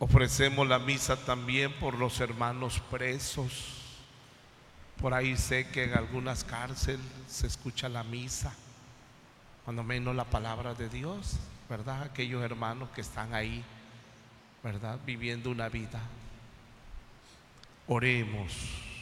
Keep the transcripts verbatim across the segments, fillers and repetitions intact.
Ofrecemos la misa también por los hermanos presos. Por ahí sé que en algunas cárceles se escucha la misa, cuando menos la palabra de Dios, ¿verdad? Aquellos hermanos que están ahí, ¿verdad? Viviendo una vida. Oremos.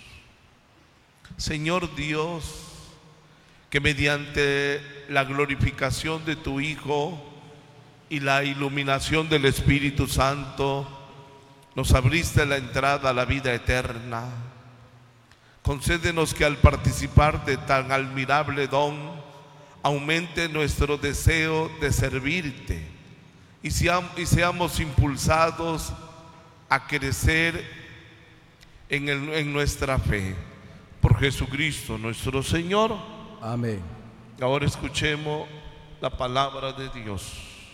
Señor Dios, que mediante la glorificación de tu Hijo y la iluminación del Espíritu Santo, nos abriste la entrada a la vida eterna. Concédenos que al participar de tan admirable don, aumente nuestro deseo de servirte y seamos, y seamos impulsados a crecer en, el, en nuestra fe. Por Jesucristo nuestro Señor. Amén. Ahora escuchemos la palabra de Dios.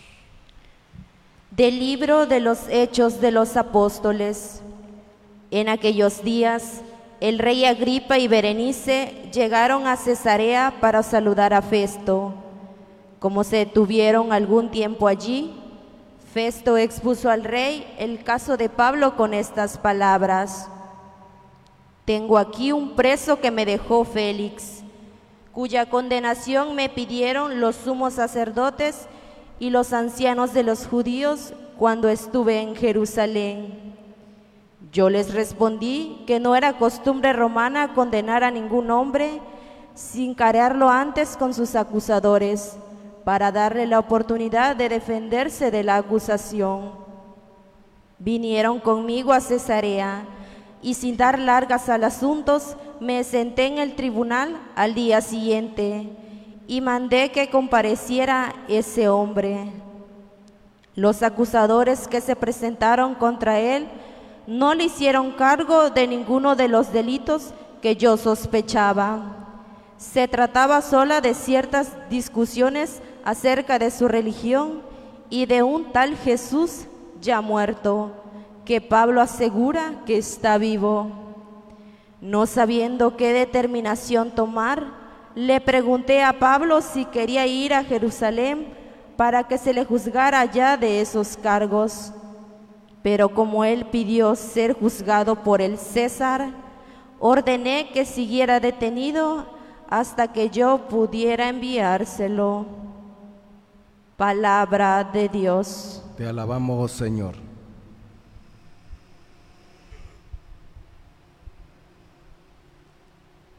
Del libro de los Hechos de los Apóstoles. En aquellos días, el rey Agripa y Berenice llegaron a Cesarea para saludar a Festo. Como se detuvieron algún tiempo allí, Festo expuso al rey el caso de Pablo con estas palabras: tengo aquí un preso que me dejó Félix, cuya condenación me pidieron los sumos sacerdotes y los ancianos de los judíos cuando estuve en Jerusalén. Yo les respondí que no era costumbre romana condenar a ningún hombre sin carearlo antes con sus acusadores, para darle la oportunidad de defenderse de la acusación. Vinieron conmigo a Cesarea y sin dar largas al asunto, me senté en el tribunal al día siguiente y mandé que compareciera ese hombre. Los acusadores que se presentaron contra él no le hicieron cargo de ninguno de los delitos que yo sospechaba. Se trataba sola de ciertas discusiones acerca de su religión y de un tal Jesús ya muerto, que Pablo asegura que está vivo. No sabiendo qué determinación tomar, le pregunté a Pablo si quería ir a Jerusalén para que se le juzgara allá de esos cargos. Pero como él pidió ser juzgado por el César, ordené que siguiera detenido hasta que yo pudiera enviárselo. Palabra de Dios. Te alabamos, Señor.